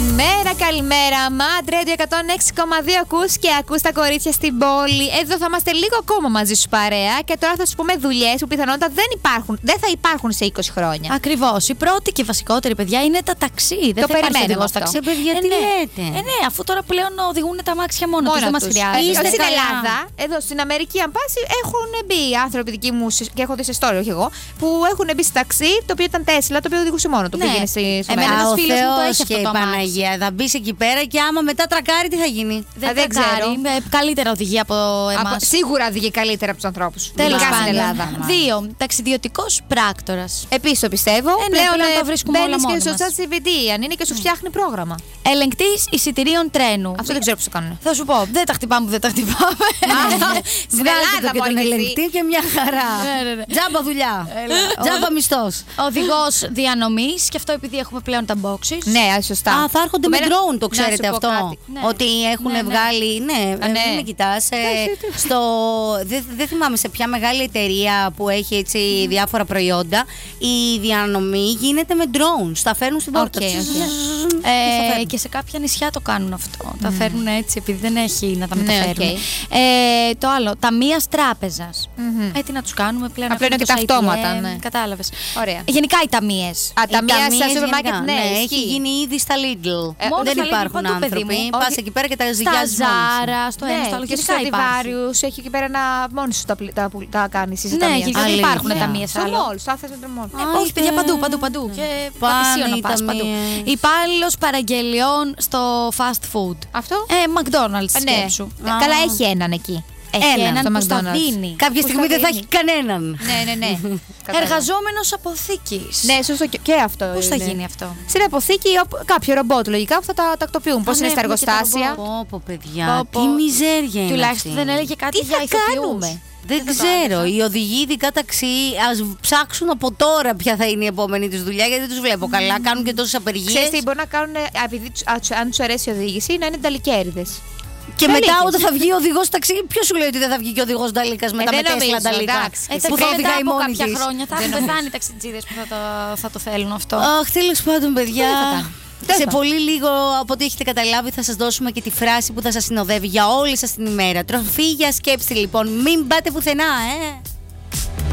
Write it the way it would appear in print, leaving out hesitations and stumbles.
Καλημέρα. Μαντρέντιο 106,2 ακούς και ακούς τα κορίτσια στην πόλη. Εδώ θα είμαστε λίγο ακόμα μαζί σου παρέα. Και τώρα θα σου πούμε δουλειές που πιθανότατα δεν θα υπάρχουν σε 20 χρόνια. Ακριβώς. Η πρώτη και βασικότερη, παιδιά, είναι τα ταξί. Δεν το περιμένουμε αυτό. Ταξί, παιδιά, τι λέτε. Ναι, αφού τώρα πλέον οδηγούν τα αμάξια μόνο τους. Δεν μας χρειάζεται. Στην Ελλάδα, εδώ στην Αμερική, αν πας, έχουν μπει άνθρωποι δικοί μου και έχω δει σε story, όχι εγώ, που έχουν μπει στο ταξί, το οποίο ήταν Τέσλα, το οποίο οδηγούσε μόνο του. Πήγαινε στο Εμένα ένας φίλος μου το έχει αυτό το Παναγία. Θα μπει εκεί πέρα και άμα μετά τρακάρει, τι θα γίνει. Δεν ξέρω. Καλύτερα οδηγεί από εμάς. Σίγουρα οδηγεί καλύτερα από τους ανθρώπους. Τέλος πάντων. Στην Ελλάδα. 2. Ταξιδιωτικός πράκτορας. Επίσης το πιστεύω. Πλέον τα βρίσκουμε όλα μόνοι μας. και στο ChatGPT, αν είναι και σου φτιάχνει πρόγραμμα. Ελεγκτής εισιτηρίων τρένου. Αυτό δεν ξέρω πώς το κάνουν. Θα σου πω, δεν τα χτυπάμε που δεν τα χτυπάμε. Βγάλτε το και τον ελεγκτή και μια χαρά. Τζάμπα δουλειά. Τζάμπα μισθός. Οδηγός διανομής, και αυτό επειδή έχουμε πλέον τα boxes. Ναι, σωστά. Α, θα έρχονται με drone, το ξέρετε αυτό. Ναι. Ότι έχουν βγάλει. Ναι, δεν με κοιτάς. Δεν θυμάμαι σε ποια μεγάλη εταιρεία που έχει έτσι διάφορα προϊόντα. Η διανομή γίνεται με drone. Τα φέρνουν στην πόρτα. Και σε κάποια νησιά το κάνουν αυτό. Τα φέρνουν έτσι επειδή δεν έχει να τα μεταφέρουν. Το άλλο, ταμείας τράπεζας. Τι να τους κάνουμε πλέον. Απλά είναι και τα αυτόματα. Κατάλαβες. Ωραία. Γενικά οι ταμείες. Ταμεία στα σούπερ μάρκετ, ναι, έχει γίνει ήδη στα Lidl. Δεν στα Lidl υπάρχουν παντού, παιδί άνθρωποι. μου. Πας εκεί πέρα και τα Στα ζυγιάζεις Ζάρα, στο ένα, στο άλλο. Και στους Στradivarius έχει εκεί πέρα ένα μόνοι σου τα κάνεις. Ναι, δεν υπάρχουν ταμείες στο άλλο. μόλ, στο άθεσμο του μόλ. Όχι, παιδιά, παντού. Και πατησίων να πας παντού. Υπάλληλος παραγγελιών στο fast food. Αυτό. McDonald's, σκέψου. Καλά, έχει έναν εκεί. Έχει έναν που στα δίνει. Κάποια στιγμή δεν θα έχει κανέναν. Ναι. Εργαζόμενος αποθήκης. Ναι, σωστό και αυτό. Πώς θα γίνει αυτό. Στην αποθήκη κάποιο ρομπότ λογικά που θα τα τακτοποιούν. Πώς είναι στα εργοστάσια. Πω, παιδιά, τι μιζέρια είναι. Τουλάχιστον δεν έλεγε κάτι για ηθοποιούς. Δεν ξέρω. Οι οδηγοί ειδικά ταξί, ας ψάξουν από τώρα ποια θα είναι η επόμενη τους δουλειά, γιατί δεν τους βλέπω καλά. Κάνουν και τόσες απεργίες. Ξέρεις τι μπορεί να κάνουν, επειδή αν τους αρέσει η οδήγηση, να είναι νταλικέριδες. Και μετά, όταν θα βγει ο οδηγός ταξί, ποιος σου λέει ότι δεν θα βγει και ο οδηγός νταλίκας μετά με Τέσλα νταλίκα. Που θα οδηγάει μόνη της. Κάποια χρόνια θα έχουν πεθάνει οι ταξιτζίδες που θα το θέλουν αυτό. Αχ, τέλος πάντων, παιδιά. Σε πολύ λίγο, από ό,τι έχετε καταλάβει, θα σας δώσουμε και τη φράση που θα σας συνοδεύει για όλη σας την ημέρα. Τροφή για σκέψη, λοιπόν. Μην πάτε πουθενά,